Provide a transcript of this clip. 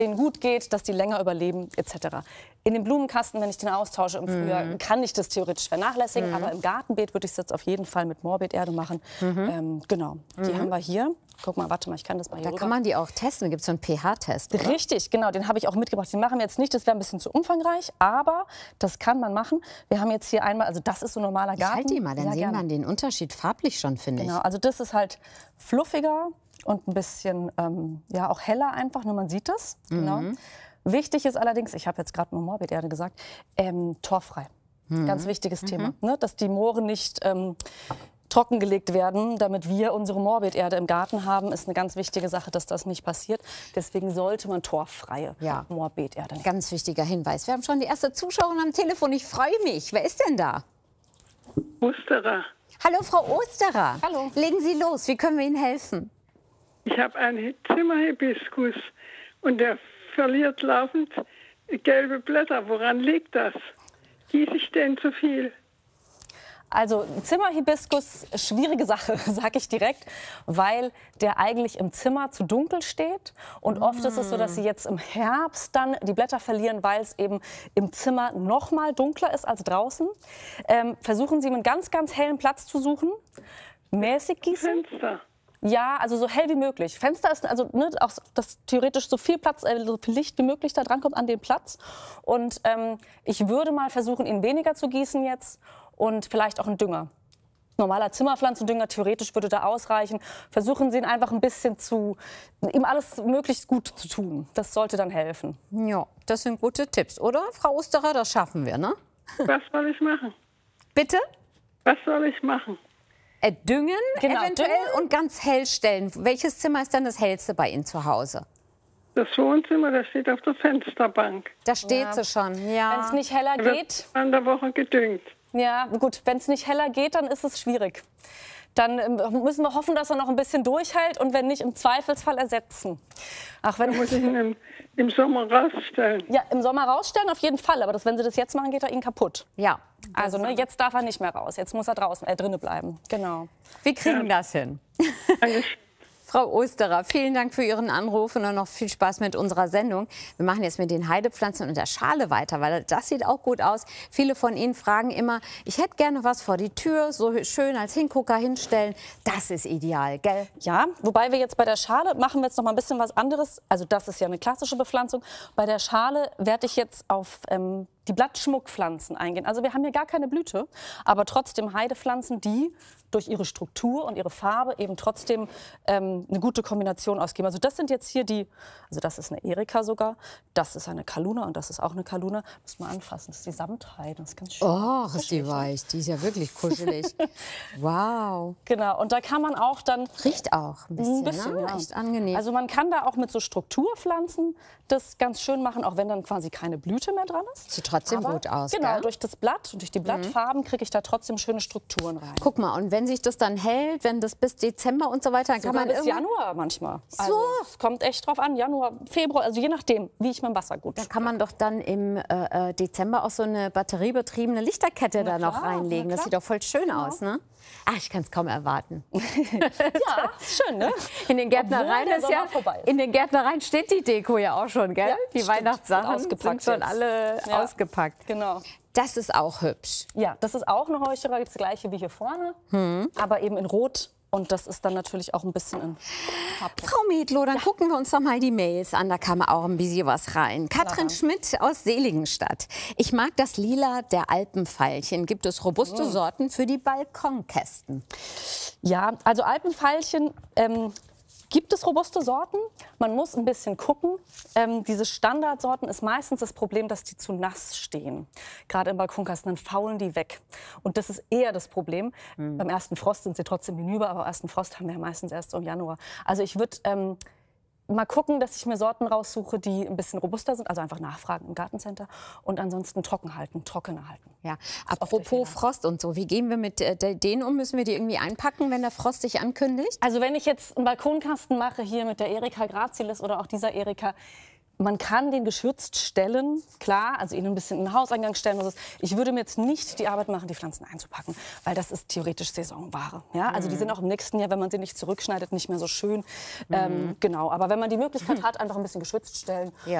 denen gut geht, dass die länger überleben etc. In dem Blumenkasten, wenn ich den austausche im Frühjahr, kann ich das theoretisch vernachlässigen, aber im Gartenbeet würde ich es jetzt auf jeden Fall mit Moorbeeterde machen. Genau, die haben wir hier. Guck mal, warte mal, ich kann das mal hier Da kann man die auch testen, da gibt es so einen pH-Test. Richtig, genau, den habe ich auch mitgebracht. Den machen wir jetzt nicht, das wäre ein bisschen zu umfangreich, aber das kann man machen. Wir haben jetzt hier einmal, also das ist so ein normaler Garten. Halt die mal, dann sieht man den Unterschied farblich schon, finde ich. Genau, also das ist halt fluffiger und ein bisschen ja, auch heller einfach, nur man sieht das. Genau. Wichtig ist allerdings, ich habe jetzt gerade nur Moorbeeterde gesagt, torffrei. Ganz wichtiges Thema, ne? Dass die Moore nicht trockengelegt werden, damit wir unsere Moorbeeterde im Garten haben, ist eine ganz wichtige Sache, dass das nicht passiert. Deswegen sollte man torffreie Moorbeeterde nehmen. Ganz wichtiger Hinweis. Wir haben schon die erste Zuschauerin am Telefon. Ich freue mich. Wer ist denn da? Osterer. Hallo, Frau Osterer. Hallo. Legen Sie los. Wie können wir Ihnen helfen? Ich habe einen Zimmerhibiskus und der verliert laufend gelbe Blätter. Woran liegt das? Gieße ich den zu viel? Also Zimmerhibiskus, schwierige Sache, sage ich direkt, weil der eigentlich im Zimmer zu dunkel steht. Und oft ist es so, dass sie jetzt im Herbst dann die Blätter verlieren, weil es eben im Zimmer noch mal dunkler ist als draußen. Versuchen Sie, einen ganz, ganz hellen Platz zu suchen. Mäßig gießen. Fenster. Ja, also so hell wie möglich. Fenster ist also ne, auch, dass theoretisch so viel Platz, so viel Licht wie möglich da dran kommt an den Platz. Und ich würde mal versuchen, ihn weniger zu gießen jetzt und vielleicht auch einen Dünger. Normaler Zimmerpflanzendünger theoretisch würde da ausreichen. Versuchen Sie ihn einfach ein bisschen ihm alles möglichst gut zu tun. Das sollte dann helfen. Ja, das sind gute Tipps, oder, Frau Osterer? Das schaffen wir, ne? Was soll ich machen? Bitte? Was soll ich machen? Düngen Genau, eventuell düngen. und ganz hell stellen. Welches Zimmer ist denn das hellste bei Ihnen zu Hause? Das Wohnzimmer, das steht auf der Fensterbank. Da steht sie schon, ja. Wenn es nicht heller Da wird geht, an der Woche gedüngt. ja gut, wenn es nicht heller geht, dann ist es schwierig. Dann müssen wir hoffen, dass er noch ein bisschen durchhält und wenn nicht, im Zweifelsfall ersetzen. Ach, wenn Muss ich ihn im Sommer rausstellen? ja, im Sommer rausstellen auf jeden Fall, aber wenn Sie das jetzt machen, geht er Ihnen kaputt. Ja. Also ne, jetzt darf er nicht mehr raus, jetzt muss er drinnen bleiben. Genau. Wir kriegen das hin. Frau Osterer, vielen Dank für Ihren Anruf und noch viel Spaß mit unserer Sendung. Wir machen jetzt mit den Heidepflanzen und der Schale weiter, weil das sieht auch gut aus. Viele von Ihnen fragen immer, ich hätte gerne was vor die Tür, so schön als Hingucker hinstellen. Das ist ideal, gell? Ja, wobei wir jetzt bei der Schale machen wir jetzt noch mal ein bisschen was anderes. Also das ist ja eine klassische Bepflanzung. Bei der Schale werde ich jetzt auf die Blattschmuckpflanzen eingehen. Also wir haben hier gar keine Blüte, aber trotzdem Heidepflanzen, die durch ihre Struktur und ihre Farbe eben trotzdem eine gute Kombination ausgeben. Also das sind jetzt hier also das ist eine Erika sogar, das ist eine Kaluna und das ist auch eine Kaluna. Muss man anfassen, das ist die Samtheide, das ist ganz schön. Oh, ist die weich, die ist ja wirklich kuschelig. Wow. Genau, und da kann man auch dann Riecht auch ein bisschen, ne? ja. Echt angenehm. Also man kann da auch mit so Strukturpflanzen das ganz schön machen, auch wenn dann quasi keine Blüte mehr dran ist. Sieht trotzdem gut aus, Genau, gell? durch das Blatt und durch die Blattfarben kriege ich da trotzdem schöne Strukturen rein. Guck mal, und wenn sich das dann hält, wenn das bis Dezember und so weiter, dann kann Sogar man bis irgendwann, Januar manchmal. Also es kommt echt drauf an, Januar, Februar, also je nachdem, wie ich mein Wasser gut. da kann man doch dann im Dezember auch so eine batteriebetriebene Lichterkette da noch klar, reinlegen. na Das klar. sieht doch voll schön aus, ne? Ach, ich kann es kaum erwarten. Ja, ist schön, ne? In den Gärtnereien der ist ja, Sommer vorbei ist. in den Gärtnereien steht die Deko ja auch schon, gell? Ja, Die stimmt. Weihnachtssachen Wird ausgepackt sind schon jetzt. alle Ja. ausgepackt. Genau. Das ist auch hübsch. Ja, das ist auch eine Heuchelei, das gleiche wie hier vorne, aber eben in Rot. Und das ist dann natürlich auch ein bisschen in Farbton. Frau Medlow, dann gucken wir uns doch mal die Mails an. Da kam auch ein bisschen was rein. Katrin Schmidt aus Seligenstadt. Ich mag das Lila der Alpenveilchen. Gibt es robuste Sorten für die Balkonkästen? Ja, also Alpenveilchen gibt es robuste Sorten. Man muss ein bisschen gucken. Diese Standardsorten ist meistens das Problem, dass die zu nass stehen. Gerade im Balkonkasten, dann faulen die weg. Und das ist eher das Problem. Beim ersten Frost sind sie trotzdem hinüber, aber ersten Frost haben wir ja meistens erst so im Januar. Also ich würde mal gucken, dass ich mir Sorten raussuche, die ein bisschen robuster sind. Also einfach nachfragen im Gartencenter und ansonsten trockener halten. Ja, apropos Frost und so, wie gehen wir mit denen um? Müssen wir die irgendwie einpacken, wenn der Frost sich ankündigt? Also wenn ich jetzt einen Balkonkasten mache, hier mit der Erika gracilis oder auch dieser Erika, man kann den geschützt stellen, klar, also ihn ein bisschen in den Hauseingang stellen. Oder so. Ich würde mir jetzt nicht die Arbeit machen, die Pflanzen einzupacken, weil das ist theoretisch Saisonware. Ja? Also die sind auch im nächsten Jahr, wenn man sie nicht zurückschneidet, nicht mehr so schön. Genau, aber wenn man die Möglichkeit hat, einfach ein bisschen geschützt stellen. Ja.